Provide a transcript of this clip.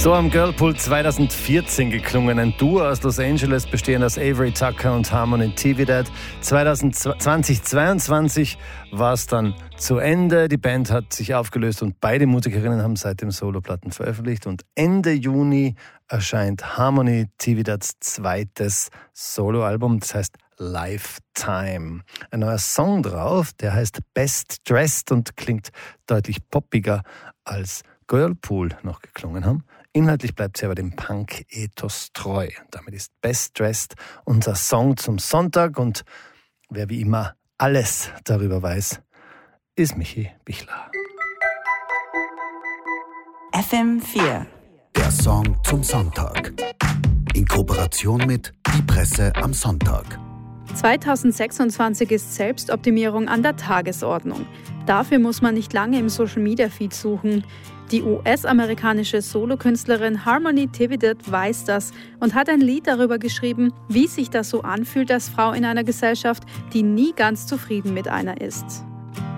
So am Girlpool 2014 geklungen. Ein Duo aus Los Angeles, bestehend aus Avery Tucker und Harmony Tividad. 2022 war es dann zu Ende. Die Band hat sich aufgelöst und beide Musikerinnen haben seitdem Soloplatten veröffentlicht. Und Ende Juni erscheint Harmony Tividads zweites Soloalbum, das heißt Lifetime. Ein neuer Song drauf, der heißt Best Dressed und klingt deutlich poppiger als Girlpool noch geklungen haben. Inhaltlich bleibt sie aber dem Punk-Ethos treu. Damit ist Best Dressed unser Song zum Sonntag. Und wer wie immer alles darüber weiß, ist Michi Bichler. FM4. Der Song zum Sonntag. In Kooperation mit Die Presse am Sonntag. 2026 ist Selbstoptimierung an der Tagesordnung. Dafür muss man nicht lange im Social-Media-Feed suchen. Die US-amerikanische Solokünstlerin Harmony Tividad weiß das und hat ein Lied darüber geschrieben, wie sich das so anfühlt als Frau in einer Gesellschaft, die nie ganz zufrieden mit einer ist.